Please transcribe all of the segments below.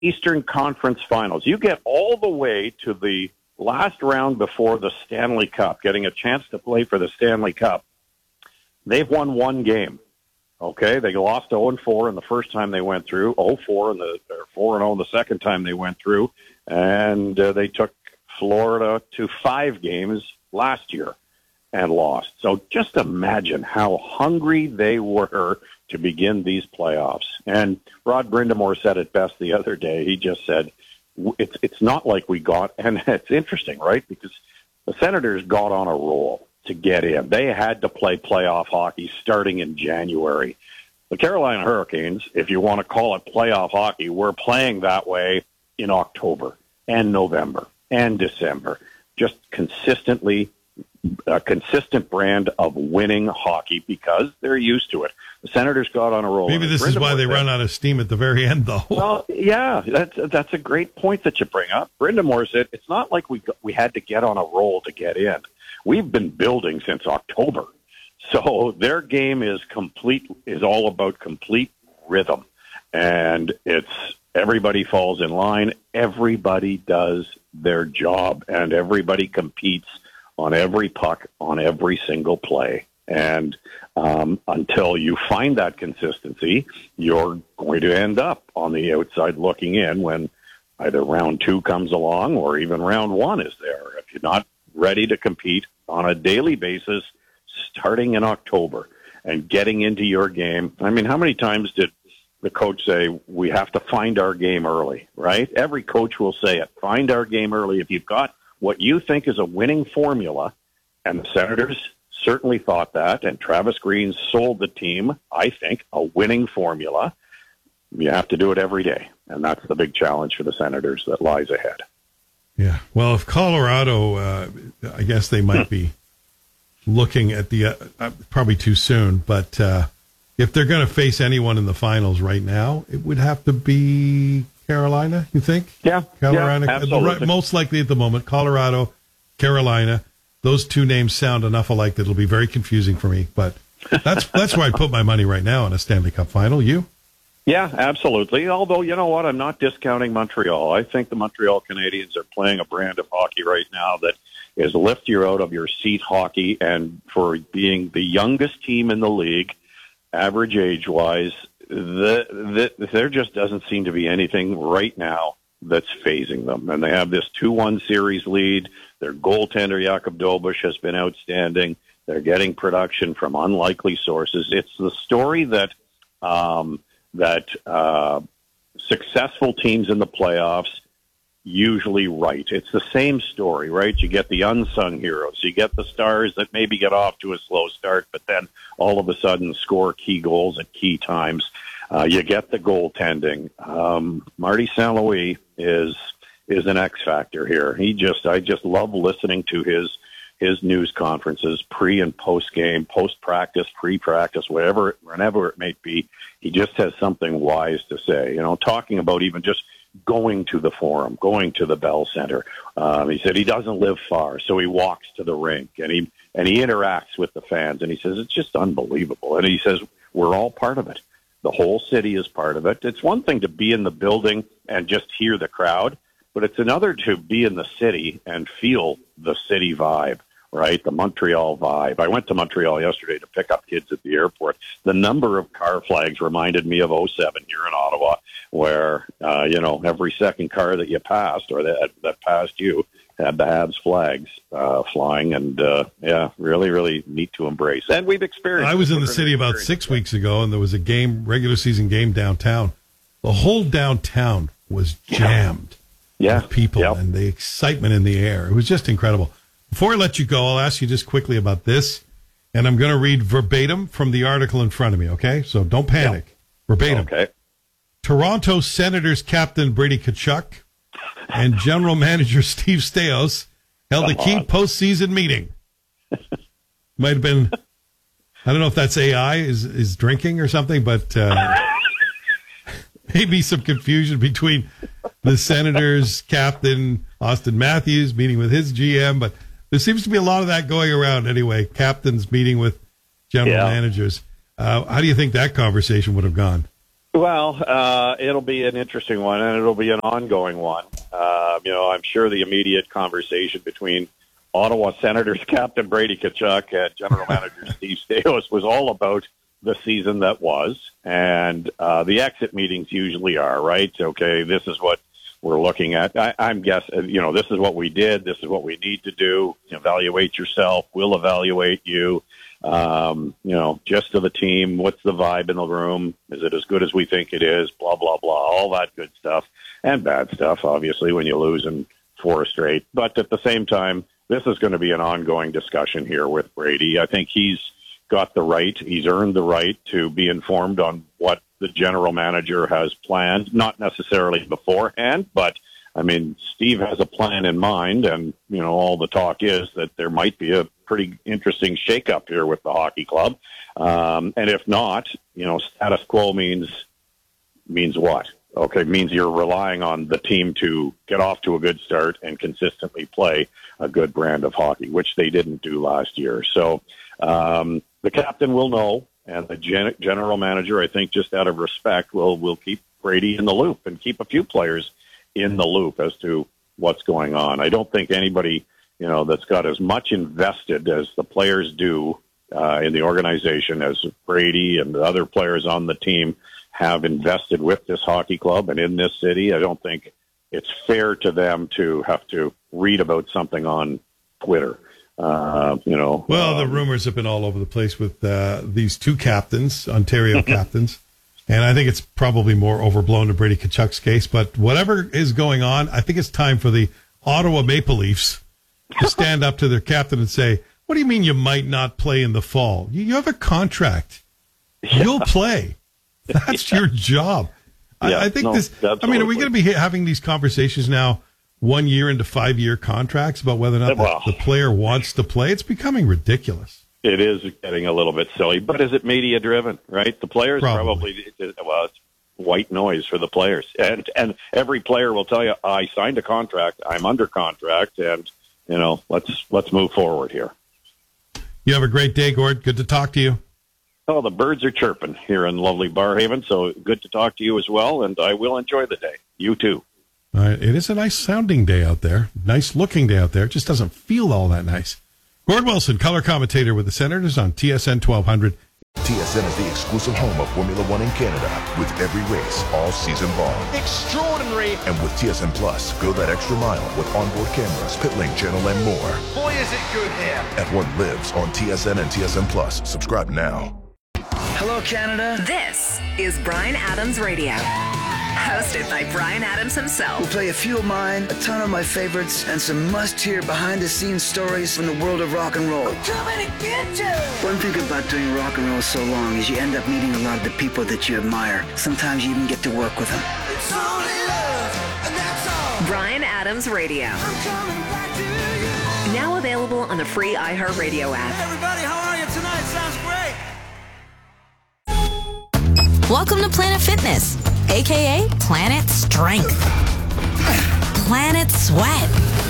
Eastern Conference Finals. You get all the way to the last round before the Stanley Cup, getting a chance to play for the Stanley Cup. They've won one game. Okay, they lost 0-4 in the first time they went through, 0-4 or 4-0 the second time they went through, and they took Florida to 5 games last year and lost. So just imagine how hungry they were to begin these playoffs. And Rod Brindamore said it best the other day. He just said, it's not like we got, and it's interesting, right? Because the Senators got on a roll to get in. They had to play playoff hockey starting in January. The Carolina Hurricanes, if you want to call it playoff hockey, were playing that way in October and November and December. Just consistently, a consistent brand of winning hockey because they're used to it. The Senators got on a roll. Maybe this is why they run out of steam at the very end, though. Well, yeah, that's a great point that you bring up. Brindamore said it's not like we had to get on a roll to get in. We've been building since October. So their game is all about complete rhythm. And it's everybody falls in line, everybody does their job, and everybody competes on every puck, on every single play. And until you find that consistency, you're going to end up on the outside looking in when either round 2 comes along or even round 1 is there. If you're not ready to compete on a daily basis starting in October and getting into your game. I mean, how many times did the coach say, we have to find our game early, right? Every coach will say it. Find our game early. If you've got what you think is a winning formula, and the Senators certainly thought that, and Travis Green sold the team, I think, a winning formula, you have to do it every day. And that's the big challenge for the Senators that lies ahead. Yeah. Well, if Colorado, I guess they might be looking at the, probably too soon, but if they're going to face anyone in the finals right now, it would have to be Carolina, you think? Yeah. Carolina, yeah, absolutely. Most likely at the moment, Colorado, Carolina. Those two names sound enough alike that it'll be very confusing for me, but that's where I put my money right now in a Stanley Cup final. You? Yeah, absolutely. Although, you know what? I'm not discounting Montreal. I think the Montreal Canadiens are playing a brand of hockey right now that is lift you out of your seat hockey, and for being the youngest team in the league, average age-wise, there just doesn't seem to be anything right now that's phasing them. And they have this 2-1 series lead. Their goaltender, Jakub Dobeš, has been outstanding. They're getting production from unlikely sources. It's the story that successful teams in the playoffs usually write. It's the same story, right? You get the unsung heroes. You get the stars that maybe get off to a slow start, but then all of a sudden score key goals at key times. You get the goaltending. Marty St. Louis is an X factor here. I just love listening to his news conferences, pre and post game, post practice, pre-practice, whenever it may be. He just has something wise to say, talking about even just going to the Forum, going to the Bell Center. He said he doesn't live far, so he walks to the rink and he interacts with the fans, and he says it's just unbelievable. And he says we're all part of it. The whole city is part of it. It's one thing to be in the building and just hear the crowd, but it's another to be in the city and feel the city vibe, right? The Montreal vibe. I went to Montreal yesterday to pick up kids at the airport. The number of car flags reminded me of 07 here in Ottawa, where, every second car that you passed or that passed you had the Habs flags flying, and really, really neat to embrace. And we've experienced. I was in the city about 6 weeks ago, and there was a regular season game downtown. The whole downtown was jammed with people and the excitement in the air. It was just incredible. Before I let you go, I'll ask you just quickly about this, and I'm going to read verbatim from the article in front of me, okay? So don't panic. Yep. Verbatim. Okay. Toronto Senators captain Brady Tkachuk and general manager Steve Staios held a key postseason meeting. Might have been, I don't know if that's AI is drinking or something, but maybe some confusion between the Senators captain Austin Matthews meeting with his GM, but there seems to be a lot of that going around anyway. Captains meeting with general managers. How do you think that conversation would have gone? Well, it'll be an interesting one, and it'll be an ongoing one. I'm sure the immediate conversation between Ottawa Senators captain Brady Tkachuk and general manager Steve Staios was all about the season that was, and the exit meetings usually are, right? Okay, this is what we're looking at. I'm guessing, this is what we did. This is what we need to do. Evaluate yourself. We'll evaluate you. Just to the team. What's the vibe in the room? Is it as good as we think it is? Blah, blah, blah. All that good stuff and bad stuff, obviously, when you lose in 4 straight. But at the same time, this is going to be an ongoing discussion here with Brady. I think he's got the right. He's earned the right to be informed on what the general manager has planned, not necessarily beforehand, but Steve has a plan in mind, and, all the talk is that there might be a pretty interesting shakeup here with the hockey club. And if not, status quo means what? Okay, means you're relying on the team to get off to a good start and consistently play a good brand of hockey, which they didn't do last year. So the captain will know, and the general manager, I think, just out of respect, will keep Brady in the loop and keep a few players in the loop as to what's going on. I don't think anybody, that's got as much invested as the players do in the organization as Brady and the other players on the team have invested with this hockey club and in this city. I don't think it's fair to them to have to read about something on Twitter. Well, the rumors have been all over the place with these two captains, Ontario captains. And I think it's probably more overblown in Brady Tkachuk's case. But whatever is going on, I think it's time for the Ottawa Maple Leafs to stand up to their captain and say, what do you mean you might not play in the fall? You have a contract. You'll play. That's your job. I think this. Absolutely. Are we going to be having these conversations now 1 year into 5-year contracts about whether or not the player wants to play? It's becoming ridiculous. It is getting a little bit silly, but is it media driven, right? The players probably it's white noise for the players. And every player will tell you, I signed a contract, I'm under contract, and, let's move forward here. You have a great day, Gord. Good to talk to you. Oh, the birds are chirping here in lovely Barhaven, so good to talk to you as well, and I will enjoy the day. You too. All right. It is a nice sounding day out there, nice looking day out there. It just doesn't feel all that nice. Gord Wilson, color commentator with the Senators on TSN 1200. TSN is the exclusive home of Formula One in Canada, with every race all season long. Extraordinary. And with TSN Plus, go that extra mile with onboard cameras, pit lane channel, and more. Boy, is it good here. F1 lives on TSN and TSN Plus. Subscribe now. Hello, Canada. This is Bryan Adams Radio. Hosted by Bryan Adams himself. We'll play a few of mine, a ton of my favorites, and some must-hear behind-the-scenes stories from the world of rock and roll. I'm coming to get you! One thing about doing rock and roll so long is you end up meeting a lot of the people that you admire. Sometimes you even get to work with them. It's only love, and that's all. Bryan Adams Radio. I'm coming back to you. Now available on the free iHeartRadio app. Hey everybody, how are you tonight? Sounds great. Welcome to Planet Fitness, a.k.a. Planet Strength, Planet Sweat,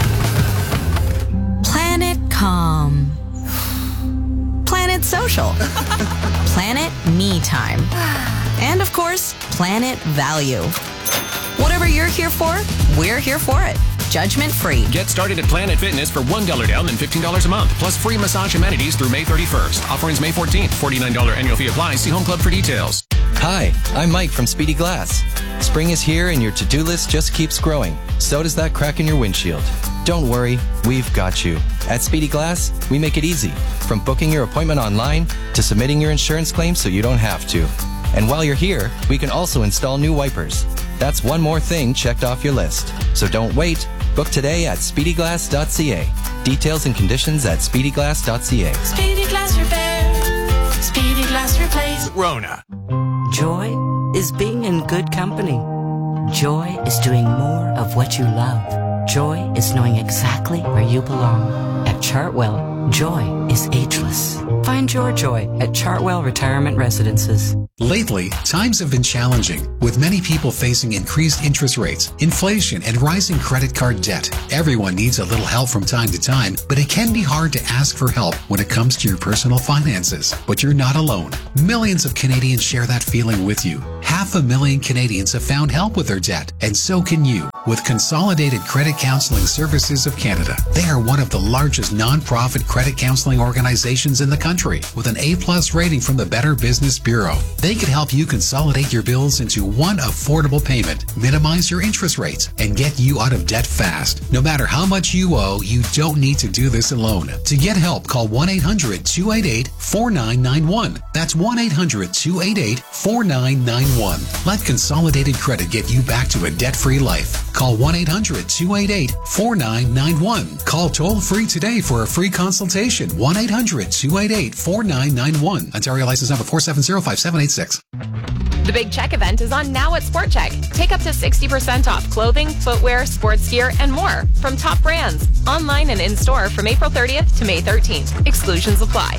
Planet Calm, Planet Social, Planet Me Time, and of course, Planet Value. Whatever you're here for, we're here for it. Judgment free. Get started at Planet Fitness for $1 down and $15 a month, plus free massage amenities through May 31st. Offer ends May 14th. $49 annual fee applies. See Home Club for details. Hi, I'm Mike from Speedy Glass. Spring is here and your to-do list just keeps growing. So does that crack in your windshield. Don't worry, we've got you. At Speedy Glass, we make it easy. From booking your appointment online to submitting your insurance claim so you don't have to. And while you're here, we can also install new wipers. That's one more thing checked off your list. So don't wait. Book today at speedyglass.ca. Details and conditions at speedyglass.ca. Speedy Glass Repair. Speedy Glass Replace. Rona. Joy is being in good company. Joy is doing more of what you love. Joy is knowing exactly where you belong. At Chartwell, joy is ageless. Find your joy at Chartwell Retirement Residences. Lately, times have been challenging, with many people facing increased interest rates, inflation, and rising credit card debt. Everyone needs a little help from time to time, but it can be hard to ask for help when it comes to your personal finances. But you're not alone. Millions of Canadians share that feeling with you. 500,000 Canadians have found help with their debt, and so can you. With Consolidated Credit Counseling Services of Canada, they are one of the largest non-profit credit counseling organizations in the country, with an A+ rating from the Better Business Bureau. They could help you consolidate your bills into one affordable payment, minimize your interest rates, and get you out of debt fast. No matter how much you owe, you don't need to do this alone. To get help, call 1-800-288-4991. That's 1-800-288-4991. Let Consolidated Credit get you back to a debt-free life. Call 1-800-288-4991. Call toll-free today for a free consultation. 1-800-288-4991. Ontario license number 4705786. The Big Check event is on now at Sport Check. Take up to 60% off clothing, footwear, sports gear, and more from top brands. Online and in-store from April 30th to May 13th. Exclusions apply.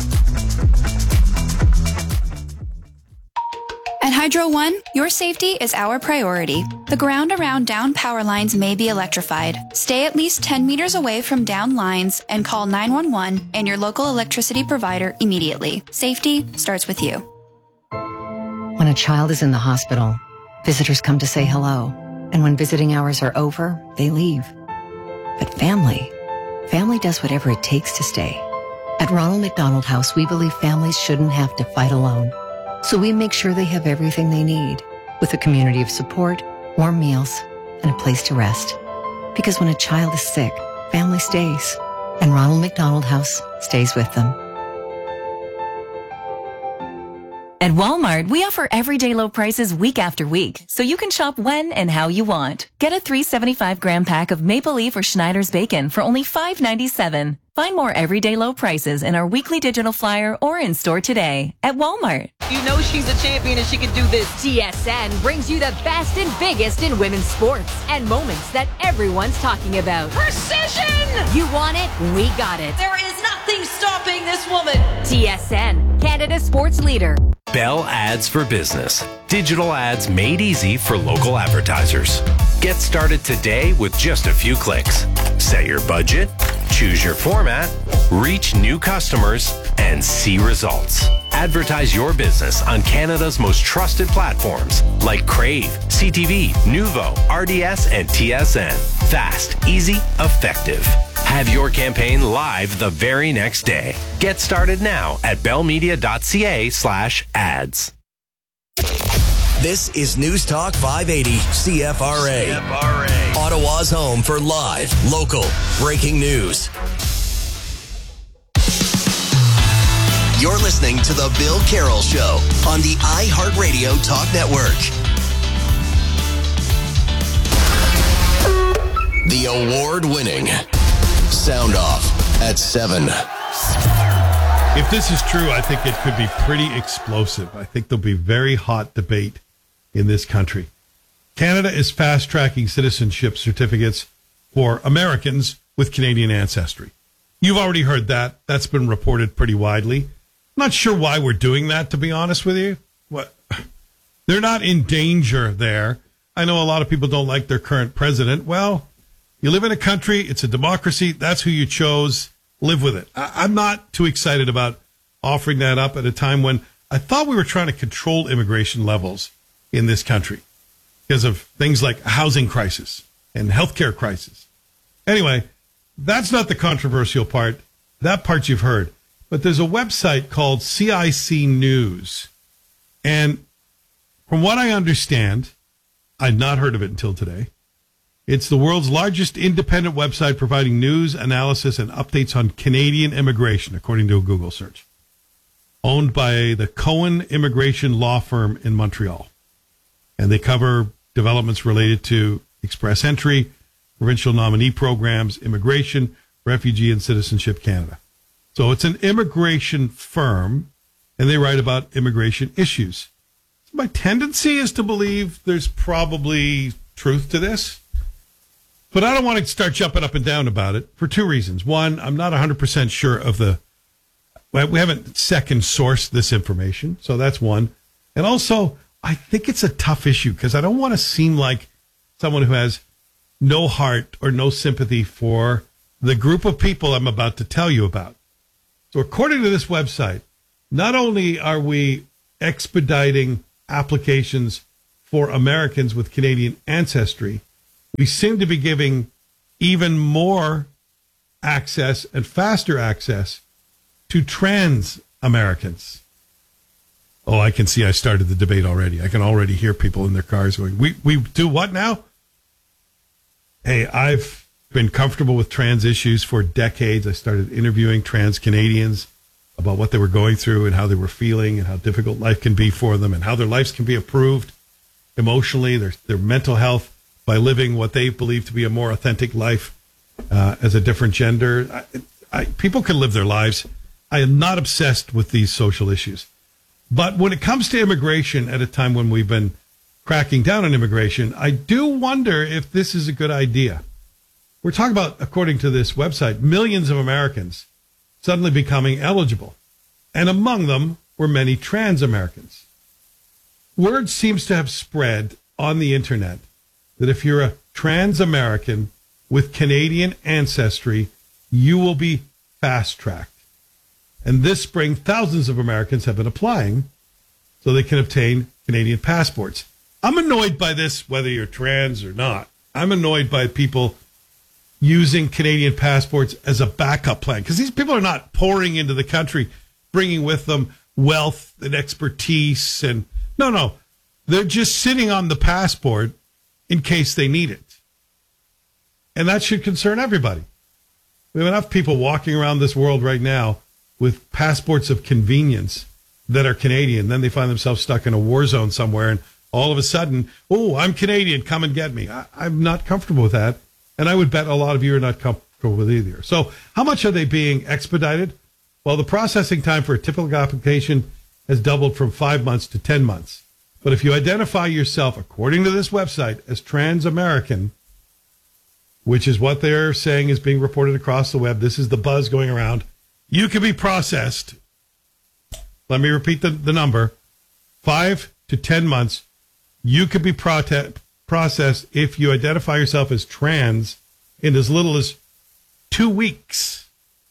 At Hydro One, your safety is our priority. The ground around down power lines may be electrified. Stay at least 10 meters away from down lines and call 911 and your local electricity provider immediately. Safety starts with you. When a child is in the hospital, visitors come to say hello. And when visiting hours are over, they leave. But family does whatever it takes to stay. At Ronald McDonald House, we believe families shouldn't have to fight alone. So we make sure they have everything they need, with a community of support, warm meals, and a place to rest. Because when a child is sick, family stays, and Ronald McDonald House stays with them. At Walmart, we offer everyday low prices week after week, so you can shop when and how you want. Get a 375-gram pack of Maple Leaf or Schneider's bacon for only $5.97. Find more everyday low prices in our weekly digital flyer or in store today at Walmart. You know she's a champion and she can do this. TSN brings you the best and biggest in women's sports and moments that everyone's talking about. Precision! You want it? We got it. There is nothing stopping this woman. TSN, Canada's sports leader. Bell Ads for Business. Digital ads made easy for local advertisers. Get started today with just a few clicks. Set your budget, choose your format, reach new customers, and see results. Advertise your business on Canada's most trusted platforms like Crave, CTV, Nuvo, RDS, and TSN. Fast, easy, effective. Have your campaign live the very next day. Get started now at bellmedia.ca/ads. This is News Talk 580 CFRA. Ottawa's home for live, local, breaking news. You're listening to The Bill Carroll Show on the iHeartRadio Talk Network. The award-winning Sound Off at 7. If this is true, I think it could be pretty explosive. I think there'll be very hot debate in this country. Canada is fast-tracking citizenship certificates for Americans with Canadian ancestry. You've already heard that. That's been reported pretty widely. I'm not sure why we're doing that, to be honest with you. They're not in danger there. I know a lot of people don't like their current president. Well, you live in a country. It's a democracy. That's who you chose. Live with it. I'm not too excited about offering that up at a time when I thought we were trying to control immigration levels in this country because of things like a housing crisis and healthcare crisis. Anyway, that's not the controversial part. That part you've heard. But there's a website called CIC News. And from what I understand, I'd not heard of it until today. It's the world's largest independent website providing news, analysis, and updates on Canadian immigration, according to a Google search. Owned by the Cohen Immigration Law Firm in Montreal. And they cover developments related to express entry, provincial nominee programs, immigration, refugee, and Citizenship Canada. So it's an immigration firm, and they write about immigration issues. My tendency is to believe there's probably truth to this. But I don't want to start jumping up and down about it for two reasons. One, I'm not 100% sure of we haven't second sourced this information. So that's one. And also, I think it's a tough issue because I don't want to seem like someone who has no heart or no sympathy for the group of people I'm about to tell you about. So according to this website, not only are we expediting applications for Americans with Canadian ancestry, we seem to be giving even more access and faster access to trans Americans. Oh, I can see I started the debate already. I can already hear people in their cars going, we do what now? Hey, I've been comfortable with trans issues for decades. I started interviewing trans Canadians about what they were going through and how they were feeling and how difficult life can be for them and how their lives can be improved emotionally, their mental health, by living what they believe to be a more authentic life as a different gender. People can live their lives. I am not obsessed with these social issues. But when it comes to immigration, at a time when we've been cracking down on immigration, I do wonder if this is a good idea. We're talking about, according to this website, millions of Americans suddenly becoming eligible. And among them were many trans Americans. Word seems to have spread on the internet that if you're a trans American with Canadian ancestry, you will be fast-tracked. And this spring, thousands of Americans have been applying so they can obtain Canadian passports. I'm annoyed by this, whether you're trans or not. I'm annoyed by people using Canadian passports as a backup plan, because these people are not pouring into the country, bringing with them wealth and expertise. And no, they're just sitting on the passport in case they need it. And that should concern everybody. We have enough people walking around this world right now with passports of convenience that are Canadian. Then they find themselves stuck in a war zone somewhere, and all of a sudden, oh, I'm Canadian, come and get me. I'm not comfortable with that, and I would bet a lot of you are not comfortable with either. So how much are they being expedited? Well, the processing time for a typical application has doubled from 5 months to 10 months. But if you identify yourself, according to this website, as trans American, which is what they're saying is being reported across the web, this is the buzz going around, you can be processed. Let me repeat the number. 5 to 10 months. You could be processed if you identify yourself as trans in as little as 2 weeks.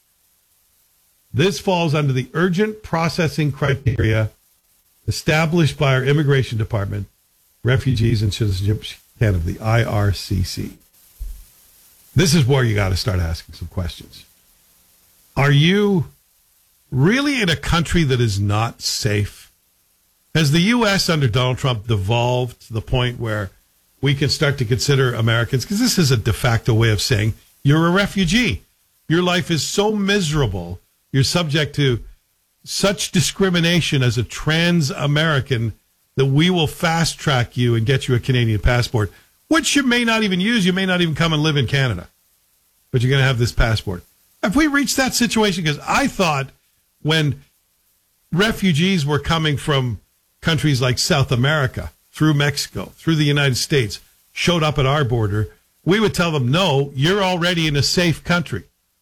This falls under the urgent processing criteria established by our Immigration Department, Refugees and Citizenship Canada, the IRCC. This is where you got to start asking some questions. Are you really in a country that is not safe? Has the U.S. under Donald Trump devolved to the point where we can start to consider Americans, because this is a de facto way of saying you're a refugee. Your life is so miserable. You're subject to such discrimination as a trans American that we will fast track you and get you a Canadian passport, which you may not even use. You may not even come and live in Canada, but you're going to have this passport. Have we reached that situation? Because I thought when refugees were coming from countries like South America, through Mexico, through the United States, showed up at our border, we would tell them, no, you're already in a safe country.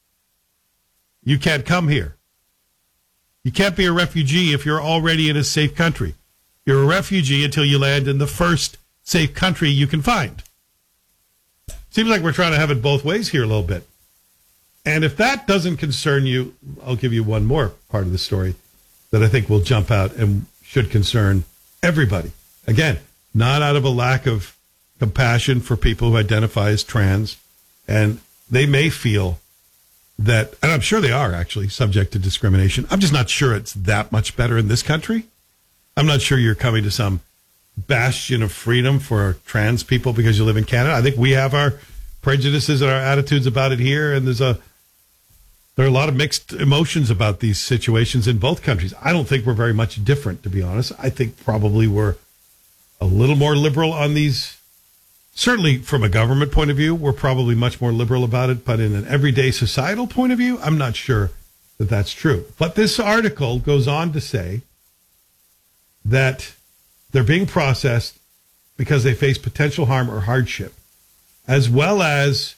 You can't come here. You can't be a refugee if you're already in a safe country. You're a refugee until you land in the first safe country you can find. Seems like we're trying to have it both ways here a little bit. And if that doesn't concern you, I'll give you one more part of the story that I think will jump out and should concern everybody. Again, not out of a lack of compassion for people who identify as trans, and they may feel that, and I'm sure they are actually subject to discrimination. I'm just not sure it's that much better in this country. I'm not sure you're coming to some bastion of freedom for trans people because you live in Canada. I think we have our prejudices and our attitudes about it here, and there are a lot of mixed emotions about these situations in both countries. I don't think we're very much different, to be honest. I think probably we're a little more liberal on these. Certainly from a government point of view, we're probably much more liberal about it. But in an everyday societal point of view, I'm not sure that that's true. But this article goes on to say that they're being processed because they face potential harm or hardship, as well as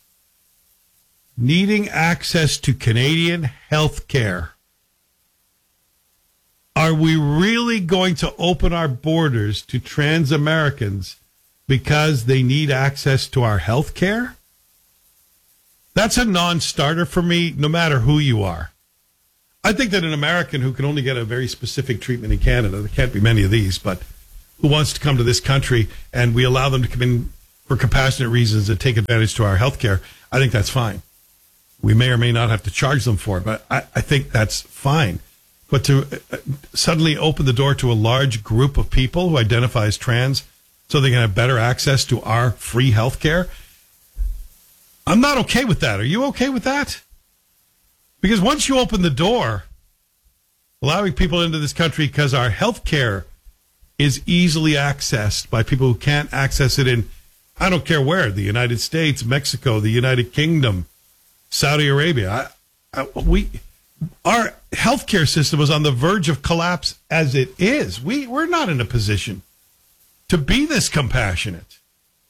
needing access to Canadian health care. Are we really going to open our borders to trans Americans because they need access to our health care? That's a non-starter for me, no matter who you are. I think that an American who can only get a very specific treatment in Canada, there can't be many of these, but who wants to come to this country and we allow them to come in for compassionate reasons and take advantage to our health care, I think that's fine. We may or may not have to charge them for it, but I think that's fine. But to suddenly open the door to a large group of people who identify as trans so they can have better access to our free health care, I'm not okay with that. Are you okay with that? Because once you open the door, allowing people into this country because our health care is easily accessed by people who can't access it in, I don't care where, the United States, Mexico, the United Kingdom, Saudi Arabia. Our healthcare system is on the verge of collapse as it is. We're not in a position to be this compassionate.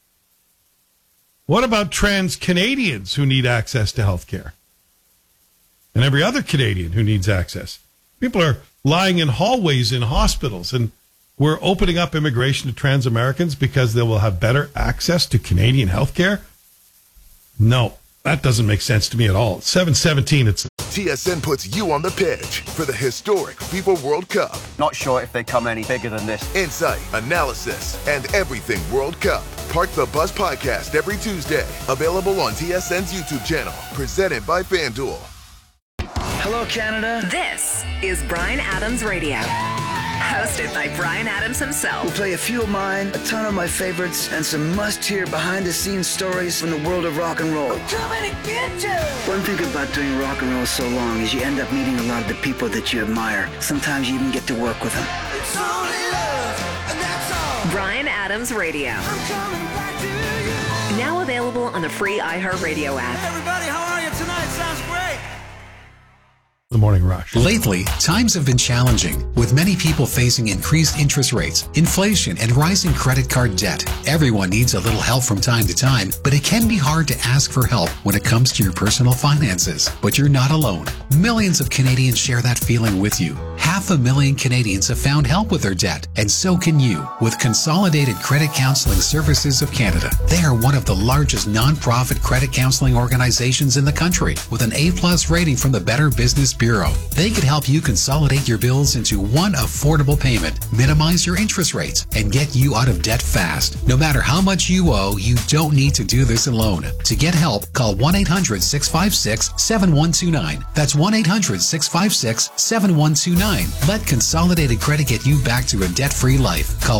What about trans Canadians who need access to healthcare? And every other Canadian who needs access. People are lying in hallways in hospitals, and we're opening up immigration to trans Americans because they will have better access to Canadian healthcare? No, that doesn't make sense to me at all. 7:17, it's... TSN puts you on the pitch for the historic FIFA World Cup. Not sure if they come any bigger than this. Insight, analysis, and everything World Cup. Park the Bus podcast every Tuesday. Available on TSN's YouTube channel. Presented by FanDuel. Hello, Canada. This is Bryan Adams Radio. Hosted by Bryan Adams himself. We'll play a few of mine, a ton of my favorites, and some must-hear behind-the-scenes stories from the world of rock and roll. I'm coming to get you! One thing about doing rock and roll so long is you end up meeting a lot of the people that you admire. Sometimes you even get to work with them. It's only love, and that's all. Bryan Adams Radio. I'm coming back to you. Now available on the free iHeartRadio app. Hey everybody, how are you tonight? Sounds great. The Morning Rush. Lately, times have been challenging, with many people facing increased interest rates, inflation, and rising credit card debt. Everyone needs a little help from time to time, but it can be hard to ask for help when it comes to your personal finances. But you're not alone. Millions of Canadians share that feeling with you. 500,000 Canadians have found help with their debt, and so can you with Consolidated Credit Counseling Services of Canada. They are one of the largest non-profit credit counseling organizations in the country, with an A+ rating from the Better Business Bureau. They could help you consolidate your bills into one affordable payment, minimize your interest rates, and get you out of debt fast. No matter how much you owe, you don't need to do this alone. To get help, call 1-800-656-7129. That's 1-800-656-7129. Let Consolidated Credit get you back to a debt-free life. Call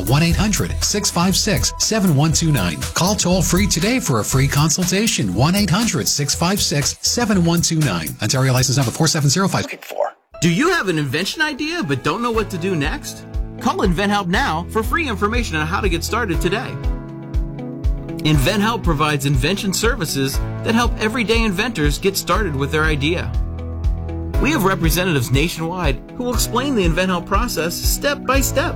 1-800-656-7129. Call toll-free today for a free consultation. 1-800-656-7129. Ontario license number 4705. Do you have an invention idea but don't know what to do next? Call InventHelp now for free information on how to get started today. InventHelp provides invention services that help everyday inventors get started with their idea. We have representatives nationwide who will explain the InventHelp process step by step.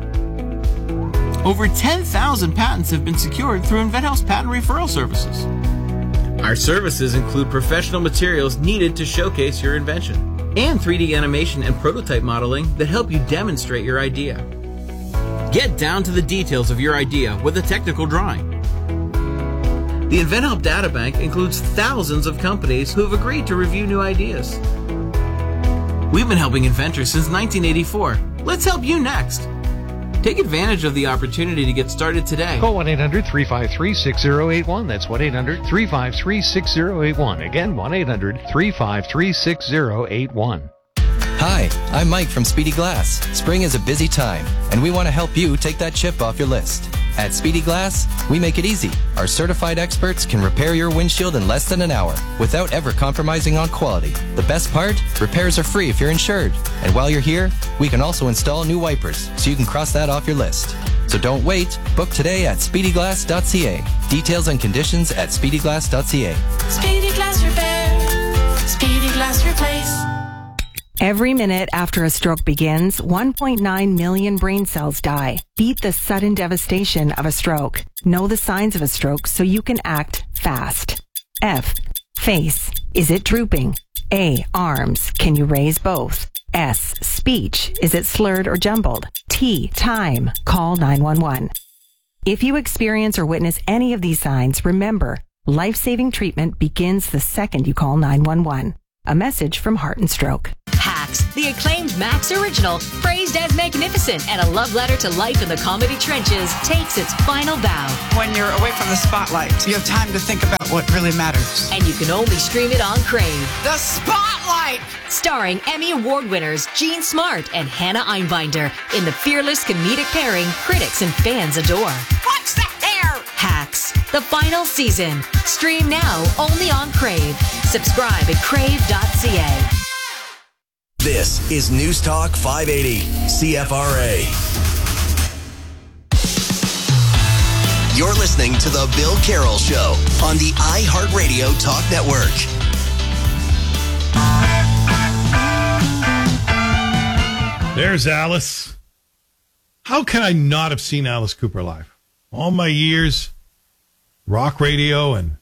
Over 10,000 patents have been secured through InventHelp's patent referral services. Our services include professional materials needed to showcase your invention, and 3D animation and prototype modeling that help you demonstrate your idea. Get down to the details of your idea with a technical drawing. The InventHelp Databank includes thousands of companies who have agreed to review new ideas. We've been helping inventors since 1984. Let's help you next. Take advantage of the opportunity to get started today. Call 1-800-353-6081. That's 1-800-353-6081. Again, 1-800-353-6081. Hi, I'm Mike from Speedy Glass. Spring is a busy time, and we want to help you take that chip off your list. At Speedy Glass, we make it easy. Our certified experts can repair your windshield in less than an hour without ever compromising on quality. The best part? Repairs are free if you're insured. And while you're here, we can also install new wipers so you can cross that off your list. So don't wait. Book today at speedyglass.ca. Details and conditions at speedyglass.ca. Speedy Glass Repair. Speedy Glass Replace. Every minute after a stroke begins, 1.9 million brain cells die. Beat the sudden devastation of a stroke. Know the signs of a stroke so you can act fast. F. Face. Is it drooping? A. Arms. Can you raise both? S, speech. Is it slurred or jumbled? T, time. Call 911. If you experience or witness any of these signs, remember, life-saving treatment begins the second you call 911. A message from Heart and Stroke. Hacks, the acclaimed Max original, praised as magnificent and a love letter to life in the comedy trenches, takes its final bow. When you're away from the spotlight, you have time to think about what really matters. And you can only stream it on Crave. The Spotlight! Starring Emmy Award winners Jean Smart and Hannah Einbinder in the fearless comedic pairing critics and fans adore. What's that there? Hacks, the final season. Stream now only on Crave. Subscribe at crave.ca. This is News Talk 580, CFRA. You're listening to The Bill Carroll Show on the iHeartRadio Talk Network. There's Alice. How can I not have seen Alice Cooper live? All my years, rock radio, and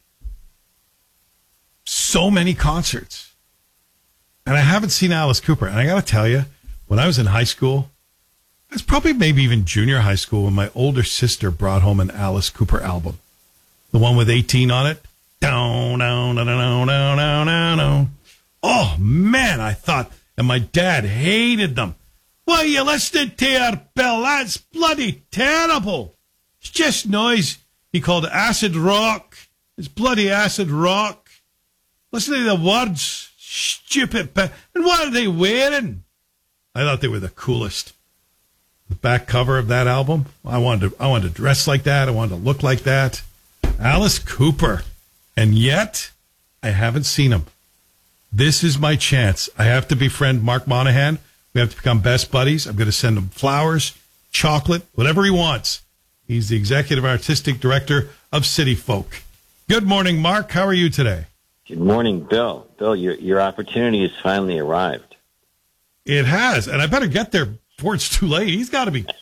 so many concerts. And I haven't seen Alice Cooper. And I got to tell you, when I was in high school, I was probably maybe even junior high school when my older sister brought home an Alice Cooper album. The one with 18 on it. Down, down, down, down, down, down, down. Oh, man, I thought, and my dad hated them. Why are you listening to your Bill? That's bloody terrible. It's just noise. He called it acid rock. It's bloody acid rock. Listen to the words. Stupid. And what are they wearing? I thought they were the coolest. The back cover of that album. I wanted to dress like that. I wanted to look like that. Alice Cooper. And yet, I haven't seen him. This is my chance. I have to befriend Mark Monahan. We have to become best buddies. I'm going to send him flowers, chocolate, whatever he wants. He's the executive artistic director of City Folk. Good morning, Mark. How are you today? Good morning, Bill. Bill, your opportunity has finally arrived. It has, and I better get there before it's too late. He's got to be,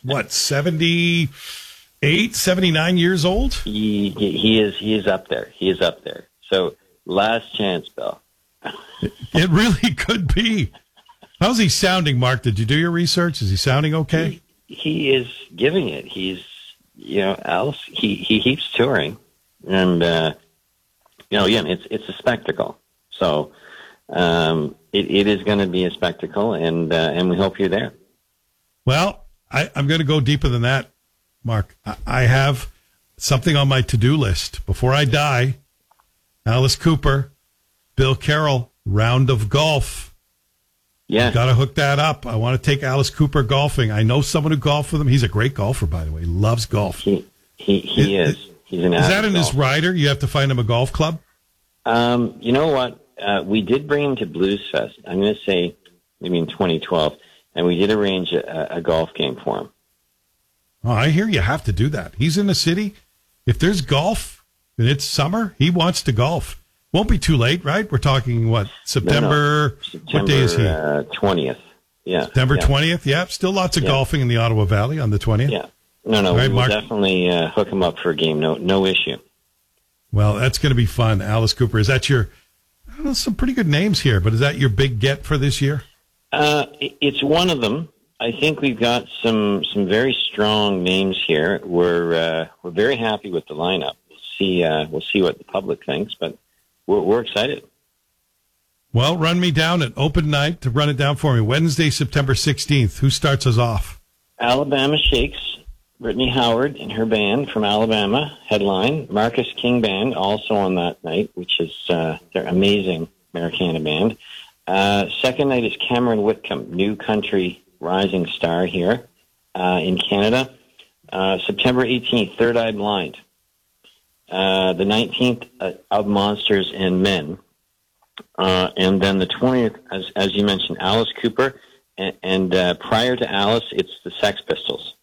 78, 79 years old? He is up there. He is up there. So, last chance, Bill. It really could be. How's he sounding, Mark? Did you do your research? Is he sounding okay? He is giving it. He's, Alice, he keeps touring. And, again, it's a spectacle. So it is going to be a spectacle, and we hope you're there. Well, I'm going to go deeper than that, Mark. I have something on my to-do list. Before I die, Alice Cooper, Bill Carroll, round of golf. Yeah. Got to hook that up. I want to take Alice Cooper golfing. I know someone who golfed with him. He's a great golfer, by the way. He loves golf. He is. He's an Is that in his rider? You have to find him a golf club? You know what? We did bring him to Blues Fest. I'm going to say maybe in 2012, and we did arrange a golf game for him. Oh, I hear you have to do that. He's in the city. If there's golf and it's summer, he wants to golf. Won't be too late, right? We're talking, what, September? What day is he? 20th. Yeah. September 20th? Yeah. Still lots of golfing in the Ottawa Valley on the 20th? Yeah. No, right, we'll definitely hook him up for a game. No issue. Well, that's going to be fun. Alice Cooper, is that your, I don't know, some pretty good names here, but is that your big get for this year? It's one of them. I think we've got some very strong names here. We're very happy with the lineup. We'll see what the public thinks, but we're excited. Well, run me down at open night to run it down for me. Wednesday, September 16th. Who starts us off? Alabama Shakes. Brittany Howard and her band from Alabama headline. Marcus King Band also on that night, which is their amazing Americana band. Second night is Cameron Whitcomb, new country rising star here in Canada. September 18th, Third Eye Blind. The 19th, Of Monsters and Men. And then the 20th, as you mentioned, Alice Cooper. And prior to Alice, it's the Sex Pistols.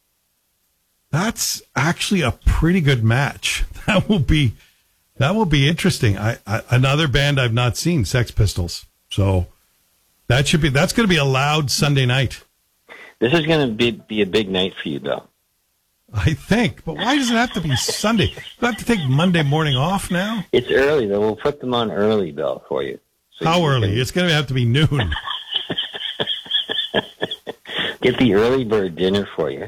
That's actually a pretty good match. That will be interesting. Another band I've not seen, Sex Pistols. So that's going to be a loud Sunday night. This is going to be a big night for you, Bill. I think, but why does it have to be Sunday? Do I have to take Monday morning off now? It's early, though. We'll put them on early, Bill, for you. So how early? It's going to have to be noon. get the early bird dinner for you.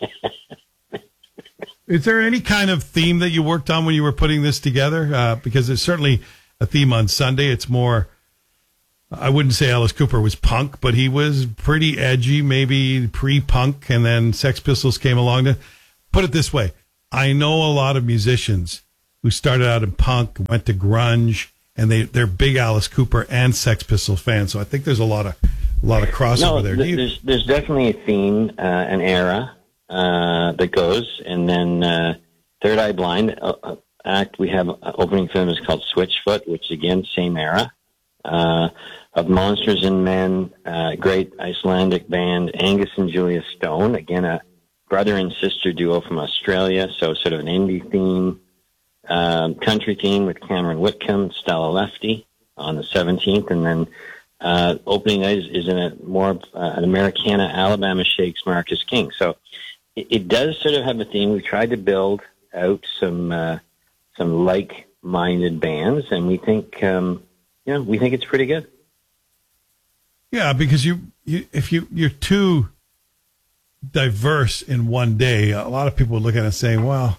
Is there any kind of theme that you worked on when you were putting this together? Because there's certainly a theme on Sunday. It's more, I wouldn't say Alice Cooper was punk, but he was pretty edgy, maybe pre-punk, and then Sex Pistols came along. To put it this way, I know a lot of musicians who started out in punk, went to grunge, and they're big Alice Cooper and Sex Pistols fans. So I think there's a lot of crossover there. There's definitely a theme, an era that goes, and then Third Eye Blind act we have opening film is called Switchfoot, which again same era of Monsters and Men, great Icelandic band Angus and Julia Stone, again a brother and sister duo from Australia, so sort of an indie theme. Country theme with Cameron Whitcomb, Stella Lefty on the 17th, and then opening night is in a more an Americana, Alabama Shakes, Marcus King. So it does sort of have a theme. We've tried to build out some like-minded bands, and we think we think it's pretty good. Yeah, because if you're too diverse in one day, a lot of people would look at it and say, well,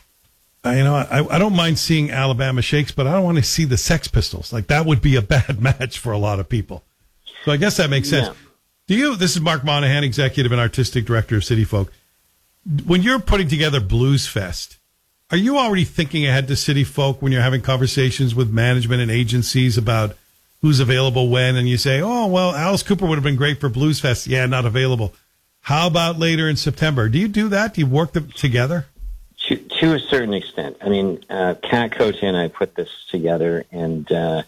I don't mind seeing Alabama Shakes, but I don't want to see the Sex Pistols. Like, that would be a bad match for a lot of people. So I guess that makes sense. Yeah. This is Mark Monahan, Executive and Artistic Director of City Folk. When you're putting together Blues Fest, are you already thinking ahead to City Folk when you're having conversations with management and agencies about who's available when, and you say, oh, well, Alice Cooper would have been great for Blues Fest. Yeah, not available. How about later in September? Do you do that? Do you work them together? To a certain extent. I mean, Kat Cote and I put this together, and,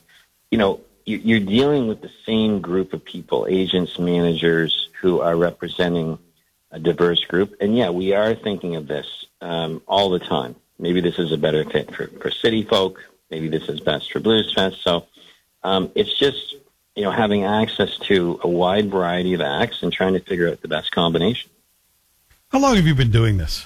you're dealing with the same group of people, agents, managers, who are representing a diverse group. And, yeah, we are thinking of this all the time. Maybe this is a better fit for City Folk. Maybe this is best for Blues Fest. So it's just, having access to a wide variety of acts and trying to figure out the best combination. How long have you been doing this?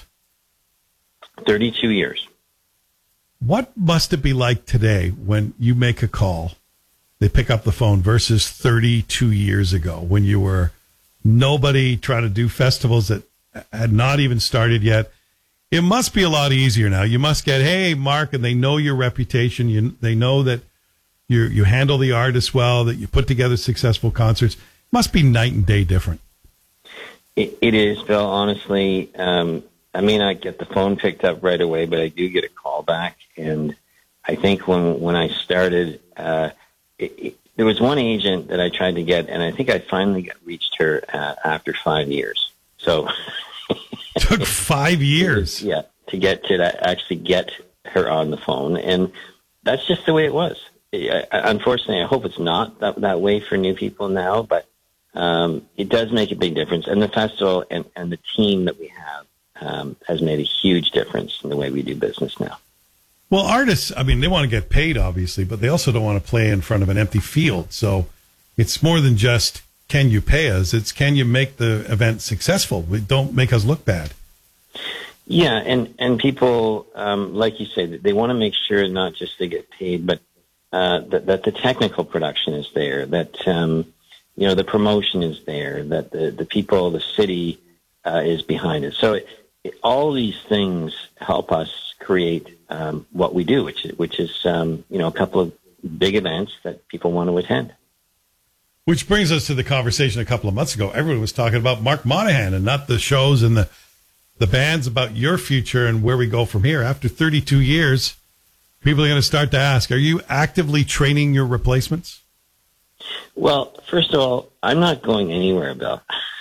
32 years. What must it be like today when you make a call, they pick up the phone, versus 32 years ago when you were nobody, trying to do festivals that had not even started yet? It must be a lot easier now. You must get, hey, Mark, and they know your reputation. They know that you handle the artists well, that you put together successful concerts. It must be night and day different. It is, Bill, honestly. I may not get the phone picked up right away, but I do get a call back. And I think when I started, there was one agent that I tried to get, and I think I finally reached her after 5 years. So it took 5 years. To actually get her on the phone. And that's just the way it was. Unfortunately, I hope it's not that way for new people now, but it does make a big difference. And the festival and the team that we have has made a huge difference in the way we do business now. Well, artists, I mean, they want to get paid, obviously, but they also don't want to play in front of an empty field. So it's more than just, can you pay us? It's, can you make the event successful? Don't make us look bad. Yeah, and people, like you say, they want to make sure not just they get paid, but that the technical production is there, that the promotion is there, that the people, the city is behind it. So all these things help us create what we do, which is a couple of big events that people want to attend. Which brings us to the conversation a couple of months ago. Everyone was talking about Mark Monahan and not the shows and the bands, about your future and where we go from here. After 32 years, people are going to start to ask, are you actively training your replacements? Well, first of all, I'm not going anywhere, Bill.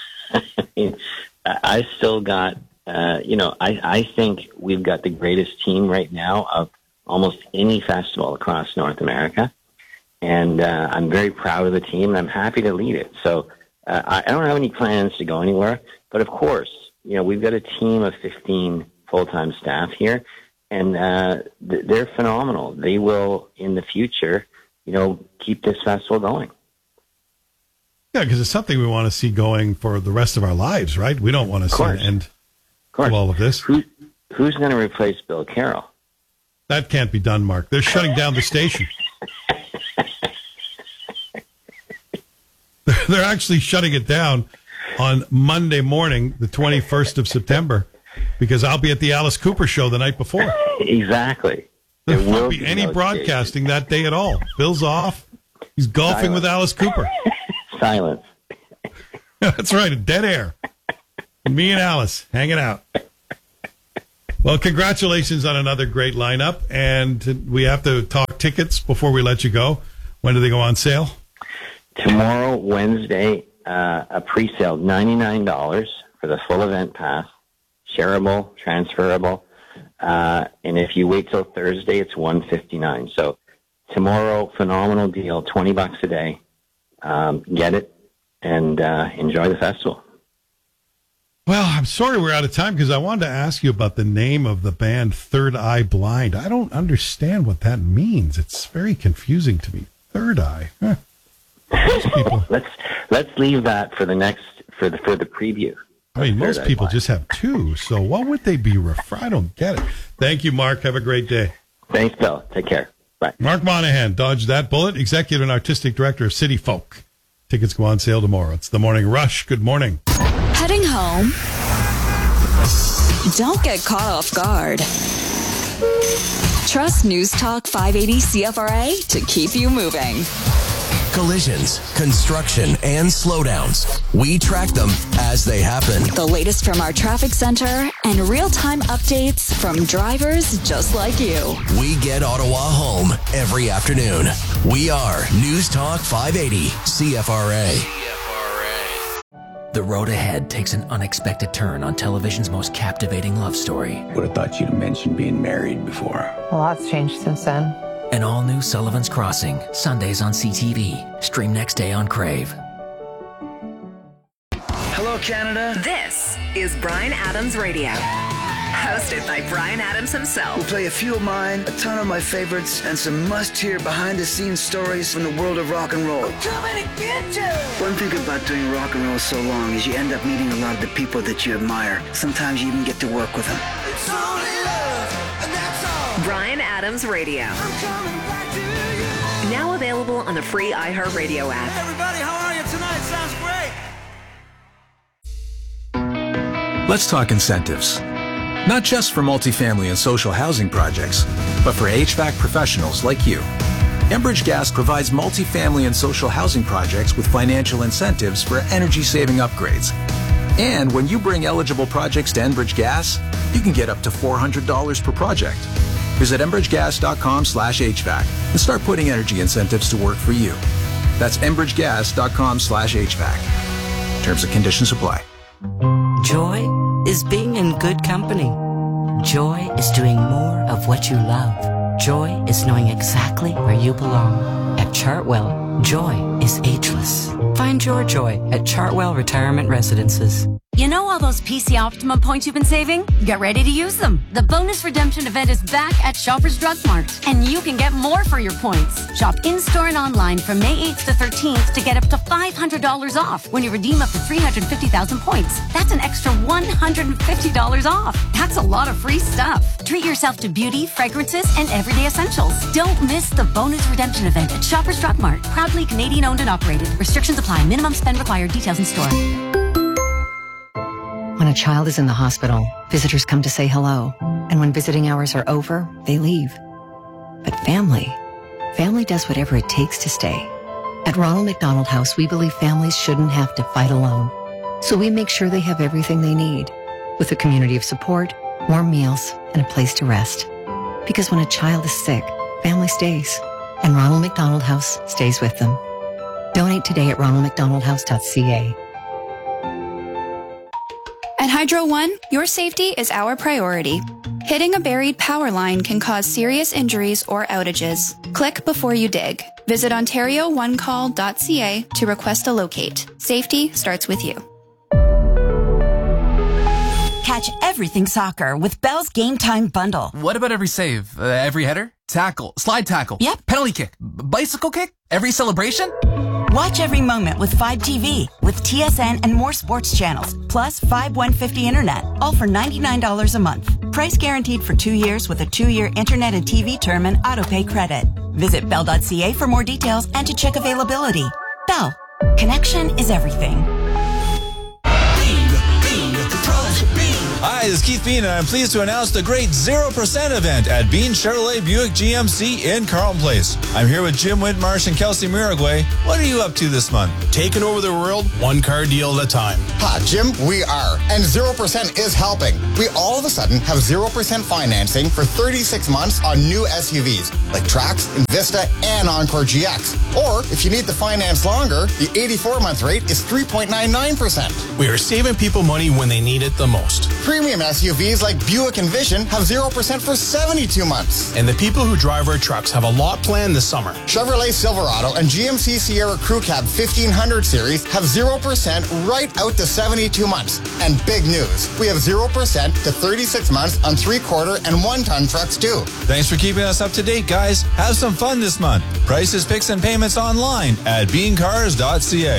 I still got, I think we've got the greatest team right now of almost any festival across North America. And I'm very proud of the team, and I'm happy to lead it. So I don't have any plans to go anywhere. But, of course, we've got a team of 15 full-time staff here, and they're phenomenal. They will, in the future, keep this festival going. Yeah, because it's something we want to see going for the rest of our lives, right? We don't want to see an end of all of this. Who's going to replace Bill Carroll? That can't be done, Mark. They're shutting down the station. They're actually shutting it down. on Monday morning, the 21st of September, because I'll be at the Alice Cooper show the night before. Exactly. There won't be any broadcasting that day at all. Bill's off. He's golfing with Alice Cooper. Silence. That's right, dead air. Me and Alice hanging out. Well, congratulations on another great lineup, and we have to talk tickets before we let you go. When do they go on sale? Tomorrow, Wednesday, a pre-sale, $99 for the full event pass, shareable, transferable, and if you wait till Thursday, it's $159. So tomorrow, phenomenal deal, $20 a day. Get it and enjoy the festival. Well, I'm sorry we're out of time because I wanted to ask you about the name of the band Third Eye Blind. I don't understand what that means. It's very confusing to me. Third Eye. Huh. Most people. Let's leave that for the preview. I mean, most people just have two. So what would they be? I don't get it. Thank you, Mark. Have a great day. Thanks, Bill. Take care. Bye. Mark Monahan, Dodge That Bullet, Executive and Artistic Director of City Folk. Tickets go on sale tomorrow. It's the Morning Rush. Good morning. Heading home? Don't get caught off guard. Trust News Talk 580 CFRA to keep you moving. Collisions, construction, and slowdowns. We track them as they happen. The latest from our traffic center and real-time updates from drivers just like you. We get Ottawa home every afternoon. We are News Talk 580 CFRA. The road ahead takes an unexpected turn on television's most captivating love story. Would have thought you'd mentioned being married before. A lot's changed since then. An all-new Sullivan's Crossing, Sundays on CTV. Stream next day on Crave. Hello, Canada. This is Bryan Adams Radio. Hosted by Bryan Adams himself. We'll play a few of mine, a ton of my favorites, and some must-hear behind-the-scenes stories from the world of rock and roll. One thing about doing rock and roll so long is you end up meeting a lot of the people that you admire. Sometimes you even get to work with them. It's only love, and that's all. Bryan Adams Radio. I'm coming back to you. Now available on the free iHeartRadio app. Hey everybody, how are you tonight? Sounds great. Let's talk incentives. Not just for multifamily and social housing projects, but for HVAC professionals like you. Enbridge Gas provides multifamily and social housing projects with financial incentives for energy-saving upgrades. And when you bring eligible projects to Enbridge Gas, you can get up to $400 per project. Visit enbridgegas.com/HVAC and start putting energy incentives to work for you. That's enbridgegas.com/HVAC. Terms and conditions apply. Joy is being in good company. Joy is doing more of what you love. Joy is knowing exactly where you belong. At Chartwell, joy is ageless. Find your joy at Chartwell Retirement Residences. You know all those PC Optimum points you've been saving? Get ready to use them. The bonus redemption event is back at Shoppers Drug Mart, and you can get more for your points. Shop in-store and online from May 8th to 13th to get up to $500 off when you redeem up to 350,000 points. That's an extra $150 off. That's a lot of free stuff. Treat yourself to beauty, fragrances, and everyday essentials. Don't miss the bonus redemption event at Shoppers Drug Mart. Proudly Canadian owned and operated. Restrictions apply. Minimum spend required. Details in store. When a child is in the hospital, visitors come to say hello. And when visiting hours are over, they leave. But family does whatever it takes to stay. At Ronald McDonald House, we believe families shouldn't have to fight alone. So we make sure they have everything they need, with a community of support, warm meals, and a place to rest. Because when a child is sick, family stays. And Ronald McDonald House stays with them. Donate today at ronaldmcdonaldhouse.ca. At Hydro One, your safety is our priority. Hitting a buried power line can cause serious injuries or outages. Click before you dig. Visit OntarioOneCall.ca to request a locate. Safety starts with you. Catch everything soccer with Bell's Game Time Bundle. What about every save? Every header? Tackle? Slide tackle? Yep. Penalty kick? Bicycle kick? Every celebration? Watch every moment with 5TV, with TSN and more sports channels, plus 5150 internet, all for $99 a month. Price guaranteed for 2 years with a 2-year internet and TV term and autopay credit. Visit bell.ca for more details and to check availability. Bell. Connection is everything. Hi, this is Keith Bean, and I'm pleased to announce the great 0% event at Bean Chevrolet Buick GMC in Carlton Place. I'm here with Jim Whitmarsh and Kelsey Miragway. What are you up to this month? Taking over the world, one car deal at a time. Ha, Jim, we are. And 0% is helping. We all of a sudden have 0% financing for 36 months on new SUVs like Trax, Invista, and Encore GX. Or if you need the finance longer, the 84-month rate is 3.99%. We are saving people money when they need it the most. Premium SUVs like Buick Envision have 0% for 72 months. And the people who drive our trucks have a lot planned this summer. Chevrolet Silverado and GMC Sierra Crew Cab 1500 series have 0% right out to 72 months. And big news, we have 0% to 36 months on 3/4 and 1-ton trucks too. Thanks for keeping us up to date, guys. Have some fun this month. Prices, picks, and payments online at beancars.ca.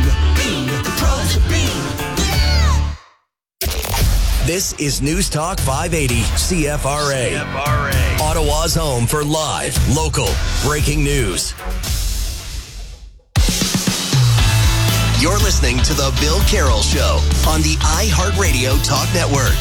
This is News Talk 580 CFRA. Ottawa's home for live, local, breaking news. You're listening to The Bill Carroll Show on the iHeartRadio Talk Network.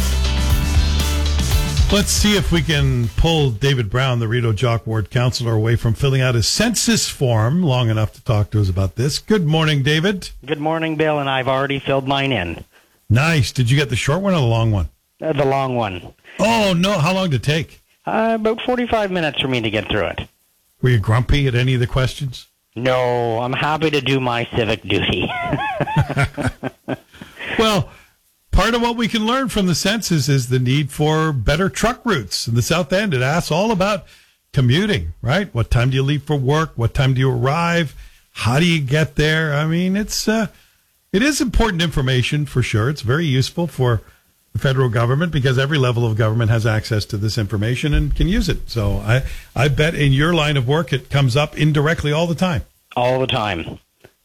Let's see if we can pull David Brown, the Rideau Jock Ward councillor, away from filling out his census form long enough to talk to us about this. Good morning, David. Good morning, Bill, and I've already filled mine in. Nice. Did you get the short one or the long one? The long one. Oh, no. How long did it take? About 45 minutes for me to get through it. Were you grumpy at any of the questions? No, I'm happy to do my civic duty. Well, part of what we can learn from the census is the need for better truck routes. In the South End, it asks all about commuting, right? What time do you leave for work? What time do you arrive? How do you get there? I mean, it is important information for sure. It's very useful for the federal government because every level of government has access to this information and can use it. So I bet in your line of work it comes up indirectly all the time. All the time.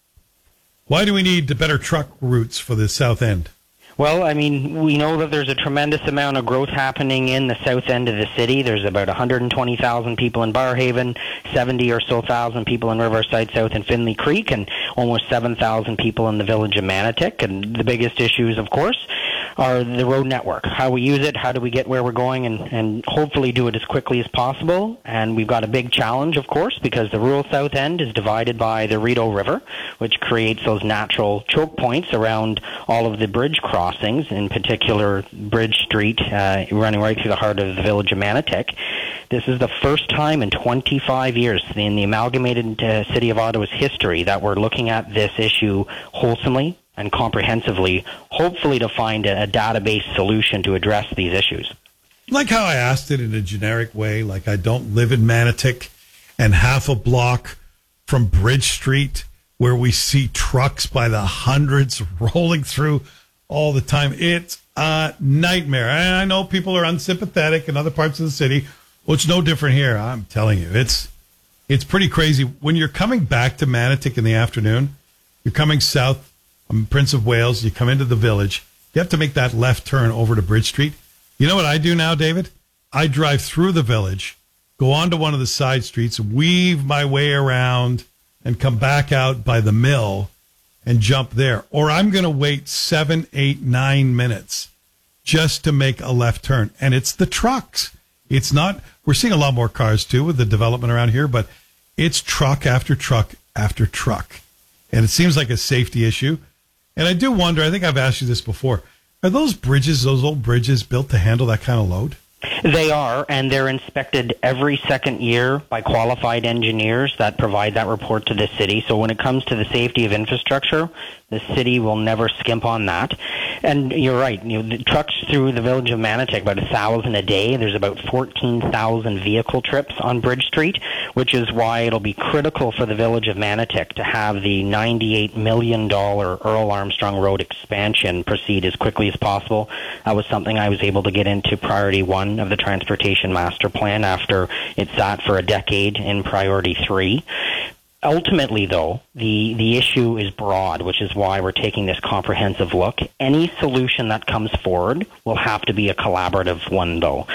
Why do we need better truck routes for the South End? Well, I mean, we know that there's a tremendous amount of growth happening in the south end of the city. There's about 120,000 people in Barrhaven, 70 or so thousand people in Riverside South and Finley Creek, and almost 7,000 people in the village of Manotick. And the biggest issues, of course, are the road network. How we use it, how do we get where we're going, and hopefully do it as quickly as possible. And we've got a big challenge, of course, because the rural South End is divided by the Rideau River, which creates those natural choke points around all of the bridge crossings, in particular Bridge Street, running right through the heart of the village of Manotick. This is the first time in 25 years in the amalgamated city of Ottawa's history that we're looking at this issue wholesomely and comprehensively, hopefully to find a database solution to address these issues. Like how I asked it in a generic way, like I don't live in Manotick and half a block from Bridge Street where we see trucks by the hundreds rolling through all the time. It's a nightmare. And I know people are unsympathetic in other parts of the city. Well, it's no different here. I'm telling you, it's pretty crazy. When you're coming back to Manotick in the afternoon, you're coming south from Prince of Wales, you come into the village, you have to make that left turn over to Bridge Street. You know what I do now, David? I drive through the village, go onto one of the side streets, weave my way around, and come back out by the mill and jump there. Or I'm going to wait 7, 8, 9 minutes just to make a left turn. And it's the trucks. It's not, we're seeing a lot more cars too with the development around here, but it's truck after truck after truck. And it seems like a safety issue. And I do wonder, I think I've asked you this before, are those bridges, those old bridges, built to handle that kind of load? They are, and they're inspected every second year by qualified engineers that provide that report to the city. So when it comes to the safety of infrastructure, the city will never skimp on that. And you're right, the trucks through the village of Manotick, about 1,000 a day. There's about 14,000 vehicle trips on Bridge Street, which is why it'll be critical for the village of Manotick to have the $98 million Earl Armstrong Road expansion proceed as quickly as possible. That was something I was able to get into Priority 1 of the Transportation Master Plan after it sat for a decade in Priority 3. Ultimately, though, the issue is broad, which is why we're taking this comprehensive look. Any solution that comes forward will have to be a collaborative one, though,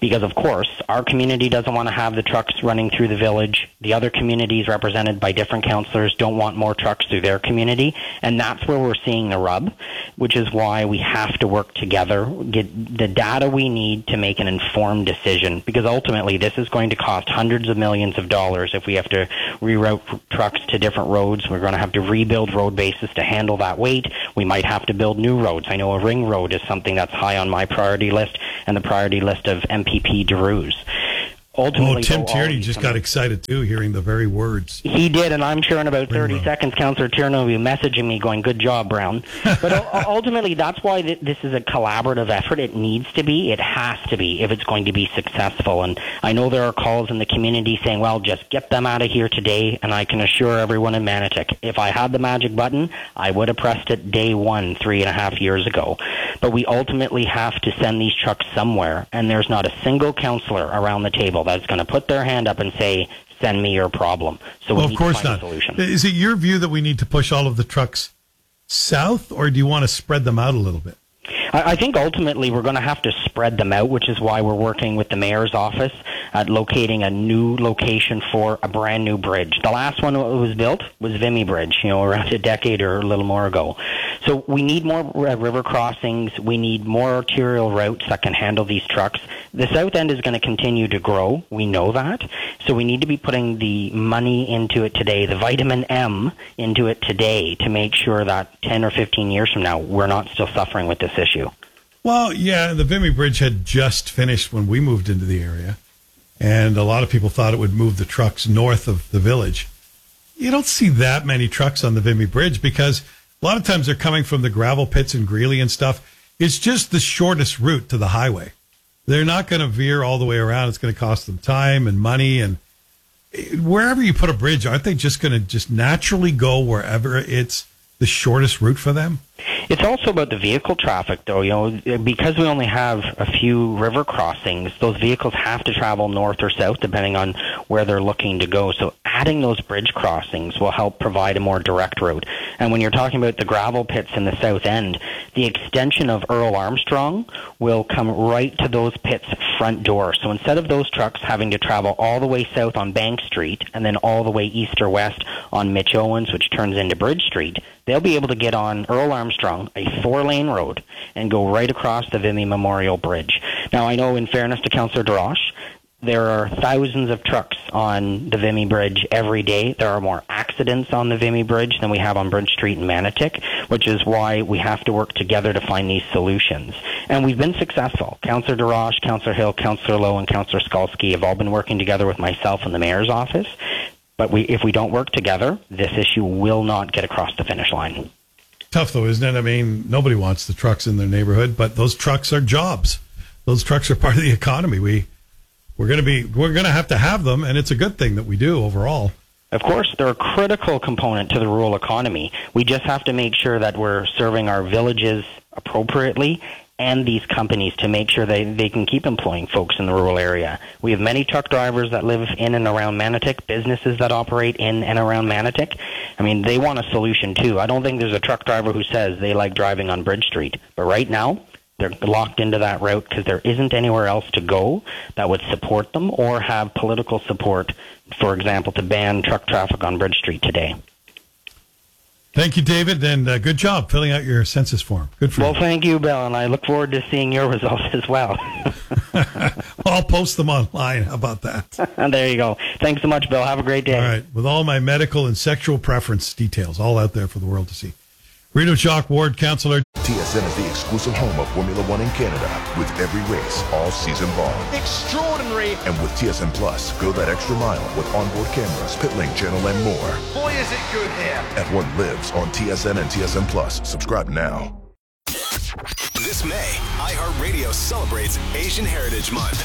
Because, of course, our community doesn't want to have the trucks running through the village. The other communities represented by different councillors don't want more trucks through their community. And that's where we're seeing the rub, which is why we have to work together, get the data we need to make an informed decision. Because ultimately, this is going to cost hundreds of millions of dollars if we have to reroute trucks to different roads. We're going to have to rebuild road bases to handle that weight. We might have to build new roads. I know a ring road is something that's high on my priority list and the priority list of MPP DeRuse. Ultimately, Tim Tierney just got excited, too, hearing the very words. He did, and I'm sure in about 30 seconds, Councillor Tierney will be messaging me going, good job, Brown. But ultimately, that's why this is a collaborative effort. It needs to be. It has to be if it's going to be successful. And I know there are calls in the community saying, well, just get them out of here today, and I can assure everyone in Manotick, if I had the magic button, I would have pressed it day one 3.5 years ago. But we ultimately have to send these trucks somewhere, and there's not a single councillor around the table that's going to put their hand up and say, send me your problem. So we need to find a solution. Is it your view that we need to push all of the trucks south, or do you want to spread them out a little bit? I think ultimately we're going to have to spread them out, which is why we're working with the mayor's office at locating a new location for a brand new bridge. The last one that was built was Vimy Bridge, around a decade or a little more ago. So we need more river crossings. We need more arterial routes that can handle these trucks. The south end is going to continue to grow. We know that. So we need to be putting the money into it today, the vitamin M into it today, to make sure that 10 or 15 years from now, we're not still suffering with this issue. Well, yeah, the Vimy Bridge had just finished when we moved into the area, and a lot of people thought it would move the trucks north of the village. You don't see that many trucks on the Vimy Bridge because a lot of times they're coming from the gravel pits in Greeley and stuff. It's just the shortest route to the highway. They're not going to veer all the way around. It's going to cost them time and money. And wherever you put a bridge, aren't they just going to just naturally go wherever it's the shortest route for them? It's also about the vehicle traffic, though. Because we only have a few river crossings, those vehicles have to travel north or south depending on where they're looking to go. So adding those bridge crossings will help provide a more direct route. And when you're talking about the gravel pits in the south end, the extension of Earl Armstrong will come right to those pits' front door. So instead of those trucks having to travel all the way south on Bank Street and then all the way east or west on Mitch Owens, which turns into Bridge Street, they'll be able to get on Earl Armstrong, a 4-lane road, and go right across the Vimy Memorial Bridge. Now, I know in fairness to Councillor DeRoche, there are thousands of trucks on the Vimy Bridge every day. There are more accidents on the Vimy Bridge than we have on Bridge Street in Manotick, which is why we have to work together to find these solutions. And we've been successful. Councillor DeRoche, Councillor Hill, Councillor Lowe, and Councillor Skalski have all been working together with myself and the mayor's office. But if we don't work together, this issue will not get across the finish line. Tough, though, isn't it? I mean, nobody wants the trucks in their neighborhood, but those trucks are jobs. Those trucks are part of the economy. We're going to have them, and it's a good thing that we do overall. Of course, they're a critical component to the rural economy. We just have to make sure that we're serving our villages appropriately and these companies to make sure they can keep employing folks in the rural area. We have many truck drivers that live in and around Manotick, businesses that operate in and around Manotick. I mean, they want a solution too. I don't think there's a truck driver who says they like driving on Bridge Street. But right now, they're locked into that route because there isn't anywhere else to go that would support them or have political support, for example, to ban truck traffic on Bridge Street today. Thank you, David, and good job filling out your census form. Good for you. Well, thank you, Bill, and I look forward to seeing your results as well. I'll post them online. How about that? And there you go. Thanks so much, Bill. Have a great day. All right, with all my medical and sexual preference details all out there for the world to see. Rita Jacques Ward, Councillor. TSN is the exclusive home of Formula One in Canada, with every race all season long. Extraordinary. And with TSN Plus, go that extra mile with onboard cameras, pit lane channel, and more. Boy, is it good here. F1 lives on TSN and TSN Plus. Subscribe now. This May, iHeartRadio celebrates Asian Heritage Month.